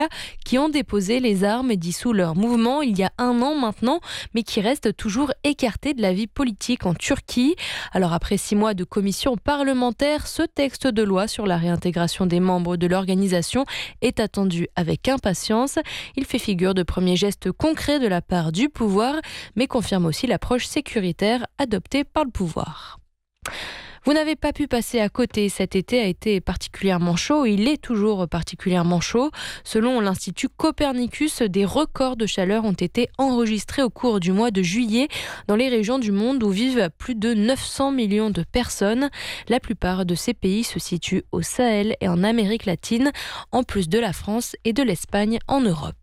qui ont déposé les armes et dissous leur mouvement il y a 1 an maintenant, mais qui restent toujours écartés de la vie politique en Turquie. Alors après 6 mois de commission parlementaire, ce texte de loi sur la réintégration des membres de l'organisation est attendu avec impatience. Il fait figure de premier geste concret de la part du pouvoir, mais confirme aussi l'approche sécuritaire adoptée par le pouvoir. Vous n'avez pas pu passer à côté. Cet été a été particulièrement chaud. Il est toujours particulièrement chaud. Selon l'Institut Copernicus, des records de chaleur ont été enregistrés au cours du mois de juillet dans les régions du monde où vivent plus de 900 millions de personnes. La plupart de ces pays se situent au Sahel et en Amérique latine, en plus de la France et de l'Espagne en Europe.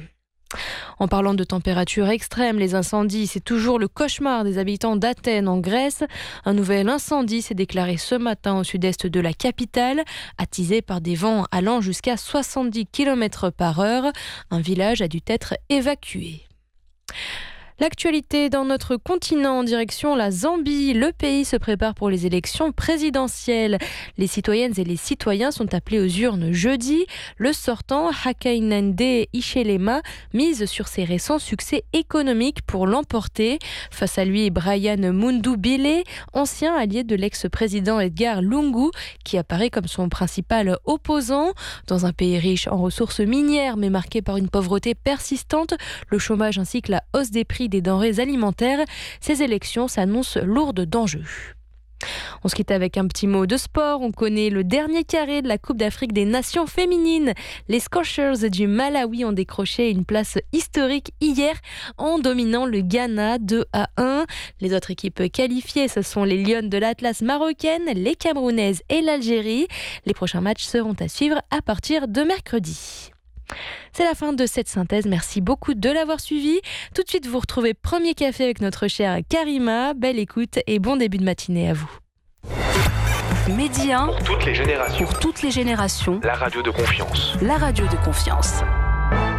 En parlant de températures extrêmes, les incendies, c'est toujours le cauchemar des habitants d'Athènes en Grèce. Un nouvel incendie s'est déclaré ce matin au sud-est de la capitale, attisé par des vents allant jusqu'à 70 km/h. Un village a dû être évacué. L'actualité dans notre continent en direction la Zambie. Le pays se prépare pour les élections présidentielles. Les citoyennes et les citoyens sont appelés aux urnes jeudi. Le sortant, Hakainde Hichilema, mise sur ses récents succès économiques pour l'emporter. Face à lui, Brian Mundubile, ancien allié de l'ex-président Edgar Lungu, qui apparaît comme son principal opposant. Dans un pays riche en ressources minières, mais marqué par une pauvreté persistante, le chômage ainsi que la hausse des prix des denrées alimentaires, ces élections s'annoncent lourdes d'enjeux. On se quitte avec un petit mot de sport. On connaît le dernier carré de la Coupe d'Afrique des Nations féminines. Les Scorchers du Malawi ont décroché une place historique hier en dominant le Ghana 2-1. Les autres équipes qualifiées, ce sont les Lionnes de l'Atlas marocaine, les Camerounaises et l'Algérie. Les prochains matchs seront à suivre à partir de mercredi. C'est la fin de cette synthèse, merci beaucoup de l'avoir suivi. Tout de suite, vous retrouvez Premier Café avec notre chère Karima. Belle écoute et bon début de matinée à vous. Média pour toutes les générations. Pour toutes les générations. La radio de confiance. La radio de confiance.